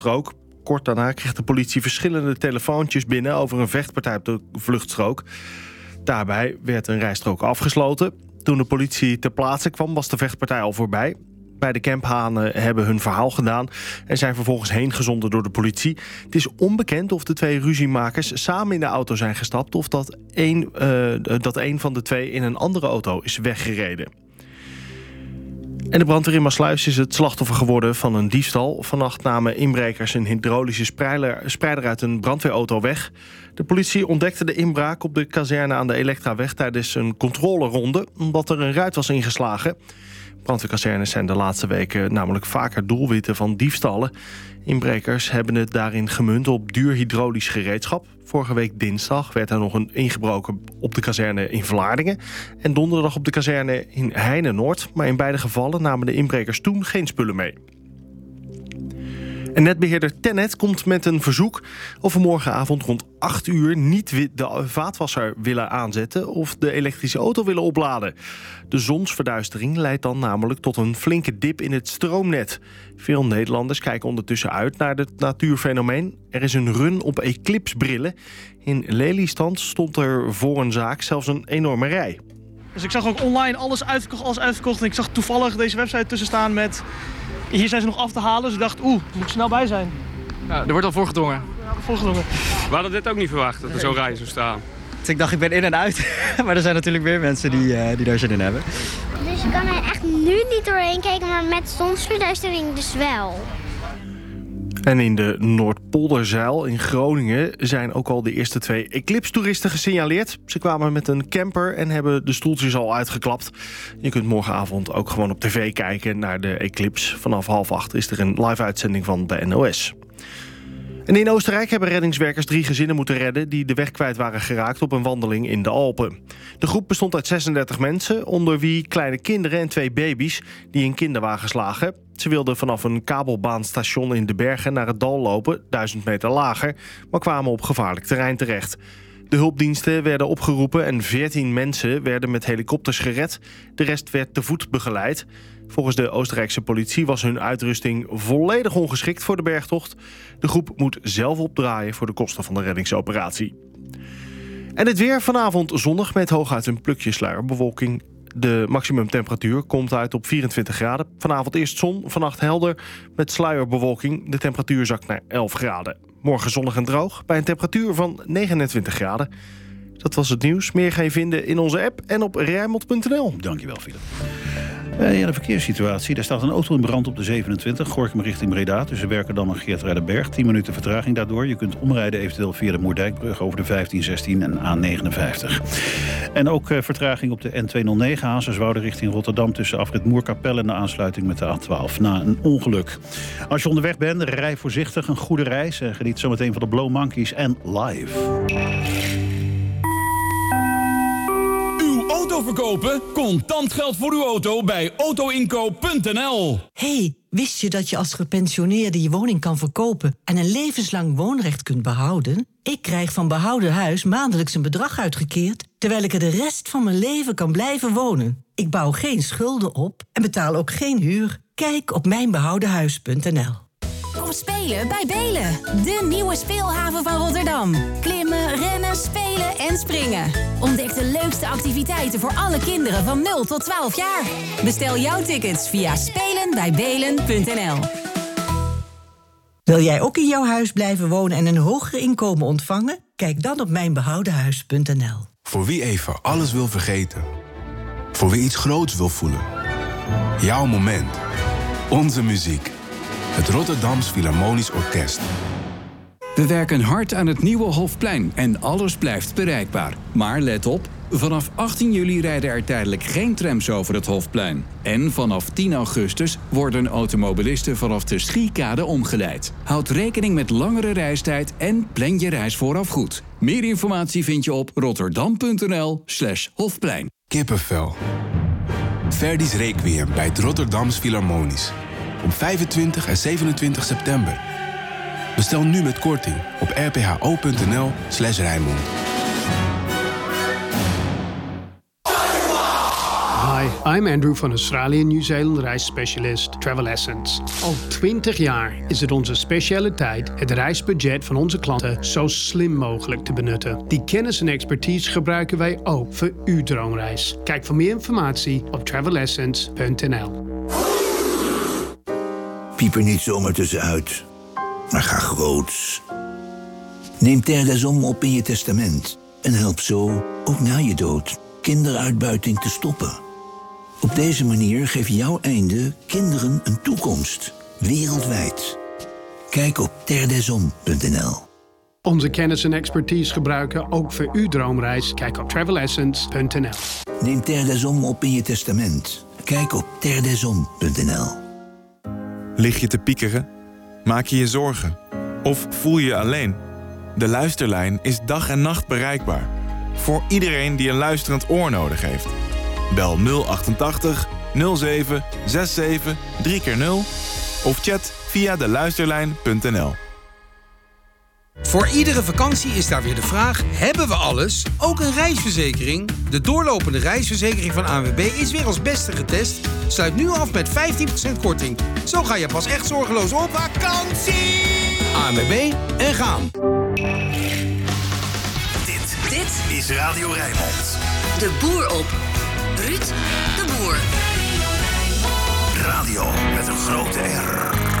vluchtstrook. Kort daarna kreeg de politie verschillende telefoontjes binnen over een vechtpartij op de vluchtstrook. Daarbij werd een rijstrook afgesloten. Toen de politie ter plaatse kwam, was de vechtpartij al voorbij. Beide camphanen hebben hun verhaal gedaan en zijn vervolgens heengezonden door de politie. Het is onbekend of de twee ruziemakers samen in de auto zijn gestapt of dat een van de twee in een andere auto is weggereden. En de brandweer in Maassluis is het slachtoffer geworden van een diefstal. Vannacht namen inbrekers een hydraulische spreider uit een brandweerauto weg. De politie ontdekte de inbraak op de kazerne aan de Elektraweg tijdens een controleronde, omdat er een ruit was ingeslagen. Brandweerkazernes zijn de laatste weken namelijk vaker doelwitten van diefstallen. Inbrekers hebben het daarin gemunt op duur hydraulisch gereedschap. Vorige week dinsdag werd er nog een ingebroken op de kazerne in Vlaardingen en donderdag op de kazerne in Heine-Noord. Maar in beide gevallen namen de inbrekers toen geen spullen mee. En netbeheerder Tennet komt met een verzoek of we morgenavond rond 8 uur niet de vaatwasser willen aanzetten of de elektrische auto willen opladen. De zonsverduistering leidt dan namelijk tot een flinke dip in het stroomnet. Veel Nederlanders kijken ondertussen uit naar het natuurfenomeen. Er is een run op eclipsbrillen. In Lelystad stond er voor een zaak zelfs een enorme rij. Dus ik zag ook online alles uitverkocht. En ik zag toevallig deze website tussen staan met... Hier zijn ze nog af te halen, dus ik dacht, moet ik snel bij zijn. Ja, er wordt al voorgedrongen. We hadden dit ook niet verwacht, dat er zo'n rij zou staan. Dus ik dacht, ik ben in en uit. Maar er zijn natuurlijk weer mensen die daar zin in hebben. Dus je kan er echt nu niet doorheen kijken, maar met zonsverduistering dus wel. En in de Noordpolderzuil in Groningen zijn ook al de eerste 2 eclipstoeristen gesignaleerd. Ze kwamen met een camper en hebben de stoeltjes al uitgeklapt. Je kunt morgenavond ook gewoon op tv kijken naar de eclips. Vanaf 7:30 is er een live-uitzending van de NOS. En in Oostenrijk hebben reddingswerkers 3 gezinnen moeten redden die de weg kwijt waren geraakt op een wandeling in de Alpen. De groep bestond uit 36 mensen, onder wie kleine kinderen en 2 baby's die in kinderwagens lagen. Ze wilden vanaf een kabelbaanstation in de bergen naar het dal lopen, 1000 meter lager, maar kwamen op gevaarlijk terrein terecht. De hulpdiensten werden opgeroepen en 14 mensen werden met helikopters gered. De rest werd te voet begeleid. Volgens de Oostenrijkse politie was hun uitrusting volledig ongeschikt voor de bergtocht. De groep moet zelf opdraaien voor de kosten van de reddingsoperatie. En het weer vanavond zonnig met hooguit een plukje sluierbewolking. De maximumtemperatuur komt uit op 24 graden. Vanavond eerst zon, vannacht helder met sluierbewolking. De temperatuur zakt naar 11 graden. Morgen zonnig en droog bij een temperatuur van 29 graden. Dat was het nieuws. Meer ga je vinden in onze app en op Rijnmond.nl. Dankjewel, Philip. De verkeerssituatie. Daar staat een auto in brand op de 27. Gorinchem richting Breda tussen Werkendam en Geertruidenberg. 10 minuten vertraging daardoor. Je kunt omrijden eventueel via de Moerdijkbrug over de 15, 16 en A59. En ook vertraging op de N209 Hazerswoude richting Rotterdam tussen afrit Moerkapelle en de aansluiting met de A12 na een ongeluk. Als je onderweg bent, rij voorzichtig, een goede reis en geniet zometeen van de Blow Monkeys en Live. Auto verkopen? Contant geld voor uw auto bij autoinkoop.nl. Hey, wist je dat je als gepensioneerde je woning kan verkopen en een levenslang woonrecht kunt behouden? Ik krijg van Behouden Huis maandelijks een bedrag uitgekeerd, terwijl ik er de rest van mijn leven kan blijven wonen. Ik bouw geen schulden op en betaal ook geen huur. Kijk op mijnbehoudenhuis.nl. Kom spelen bij Belen, de nieuwe speelhaven van Rotterdam. Klimmen, rennen, spelen en springen. Ontdek de leukste activiteiten voor alle kinderen van 0 tot 12 jaar. Bestel jouw tickets via spelenbijbelen.nl. Wil jij ook in jouw huis blijven wonen en een hoger inkomen ontvangen? Kijk dan op mijnbehoudenhuis.nl. Voor wie even alles wil vergeten. Voor wie iets groots wil voelen. Jouw moment. Onze muziek. Het Rotterdams Philharmonisch Orkest. We werken hard aan het nieuwe Hofplein en alles blijft bereikbaar. Maar let op, vanaf 18 juli rijden er tijdelijk geen trams over het Hofplein. En vanaf 10 augustus worden automobilisten vanaf de Schiekade omgeleid. Houd rekening met langere reistijd en plan je reis vooraf goed. Meer informatie vind je op rotterdam.nl/Hofplein. Kippenvel. Verdi's Requiem bij het Rotterdams Philharmonisch. Op 25 en 27 september. Bestel nu met korting op rpho.nl/Rijnmond. Hi, I'm Andrew van Australië en Nieuw-Zeeland reisspecialist Travel Essence. Al 20 jaar is het onze specialiteit het reisbudget van onze klanten zo slim mogelijk te benutten. Die kennis en expertise gebruiken wij ook voor uw droomreis. Kijk voor meer informatie op travelessence.nl. Piep er niet zomaar tussenuit, maar ga groots. Neem Terre des Hommes op in je testament en help zo, ook na je dood, kinderuitbuiting te stoppen. Op deze manier geeft jouw einde kinderen een toekomst, wereldwijd. Kijk op terredeshommes.nl. Onze kennis en expertise gebruiken ook voor uw droomreis. Kijk op travelessence.nl. Neem Terre des Hommes op in je testament. Kijk op terredeshommes.nl. Lig je te piekeren? Maak je je zorgen? Of voel je je alleen? De Luisterlijn is dag en nacht bereikbaar. Voor iedereen die een luisterend oor nodig heeft. Bel 088 07 67 3x0 of chat via deluisterlijn.nl. Voor iedere vakantie is daar weer de vraag: hebben we alles? Ook een reisverzekering? De doorlopende reisverzekering van ANWB is weer als beste getest. Sluit nu af met 15% korting. Zo ga je pas echt zorgeloos op vakantie. ANWB en gaan. Dit is Radio Rijnmond. De boer op. Ruud de Boer. Radio met een grote R.